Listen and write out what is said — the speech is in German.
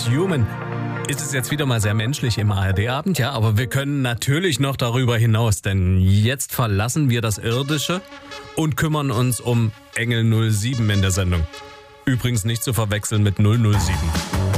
mit Human. Ist es jetzt wieder mal sehr menschlich im ARD-Abend, ja, aber wir können natürlich noch darüber hinaus, denn jetzt verlassen wir das Irdische und kümmern uns um Engel 07 in der Sendung. Übrigens nicht zu verwechseln mit 007.